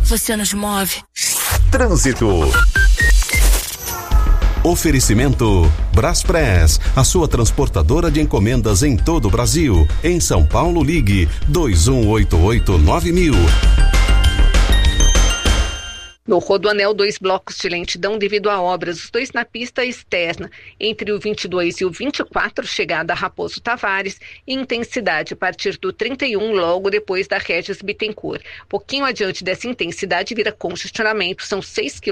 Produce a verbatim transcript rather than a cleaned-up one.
você nos move. Trânsito. Oferecimento Braspress, a sua transportadora de encomendas em todo o Brasil. Em São Paulo, ligue dois um oito oito nove mil. No Rodoanel, dois blocos de lentidão devido a obras, os dois na pista externa. Entre o vinte e dois e o vinte e quatro, chegada a Raposo Tavares, e intensidade a partir do trinta e um, logo depois da Regis Bittencourt. Pouquinho adiante dessa intensidade vira congestionamento, são seis quilômetros.